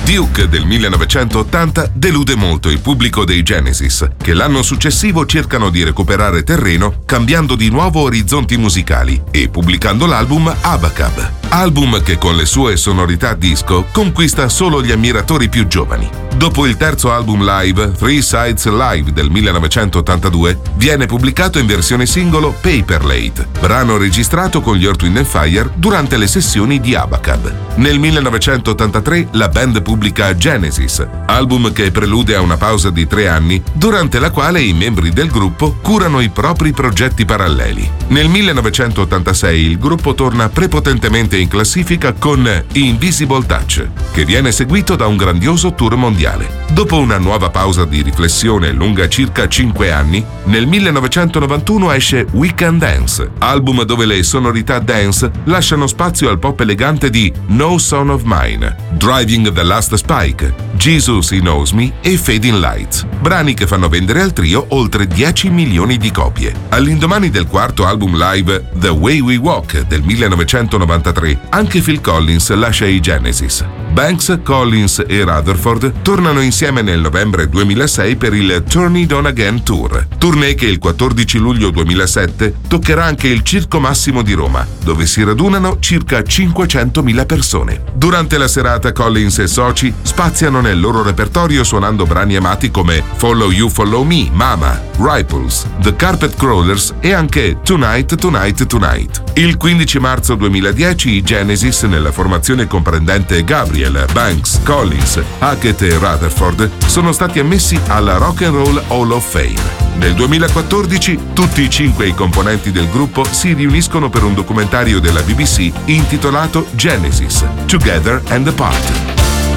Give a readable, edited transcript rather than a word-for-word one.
Duke del 1980 delude molto il pubblico dei Genesis, che l'anno successivo cercano di recuperare terreno cambiando di nuovo orizzonti musicali e pubblicando l'album Abacab, album che con le sue sonorità disco conquista solo gli ammiratori più giovani. Dopo il terzo album live, Three Sides Live del 1982, viene pubblicato in versione singolo Paperlate, brano registrato con gli Earth, Wind & Fire durante le sessioni di Abacab. Nel 1983 la band pubblica Genesis, album che prelude a una pausa di 3 anni, durante la quale i membri del gruppo curano i propri progetti paralleli. Nel 1986 il gruppo torna prepotentemente in classifica con Invisible Touch, che viene seguito da un grandioso tour mondiale. Dopo una nuova pausa di riflessione lunga circa 5 anni, nel 1991 esce We Can Dance, album dove le sonorità dance lasciano spazio al pop elegante di No Son of Mine, Driving the Last Spike, Jesus He Knows Me e Fading Lights, brani che fanno vendere al trio oltre 10 milioni di copie. All'indomani del quarto album live The Way We Walk del 1993, anche Phil Collins lascia i Genesis. Banks, Collins e Rutherford tornano insieme nel novembre 2006 per il Turn It On Again Tour, tournée che il 14 luglio 2007 toccherà anche il Circo Massimo di Roma, dove si radunano circa 500.000 persone. Durante la serata Collins e soci spaziano nel loro repertorio suonando brani amati come Follow You Follow Me, Mama, Ripples, The Carpet Crawlers e anche Tonight Tonight Tonight. Il 15 marzo 2010 i Genesis, nella formazione comprendente Gabriel, Banks, Collins, Hackett e Rutherford, sono stati ammessi alla Rock and Roll Hall of Fame. Nel 2014 tutti i 5 componenti del gruppo si riuniscono per un documentario della BBC intitolato Genesis, Together and Apart.